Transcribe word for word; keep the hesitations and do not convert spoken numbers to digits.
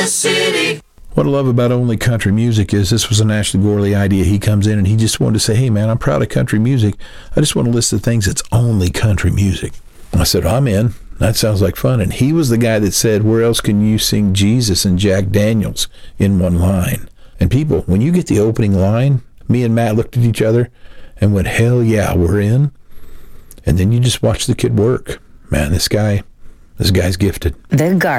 City. What I love about Only Country Music is this was an Ashley Gorley idea. He comes in and he just wanted to say, hey, man, I'm proud of country music. I just want to list the things that's only country music. I said, I'm in. That sounds like fun. And he was the guy that said, where else can you sing Jesus and Jack Daniels in one line? And people, when you get the opening line, me and Matt looked at each other and went, hell yeah, we're in. And then you just watch the kid work. Man, this guy, this guy's gifted. The Gar-